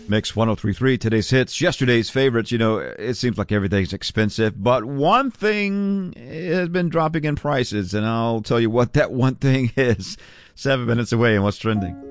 Mix 1033, today's hits, yesterday's favorites. You know, it seems like everything's expensive, but one thing has been dropping in prices, and I'll tell you what that one thing is. 7 minutes away and what's trending.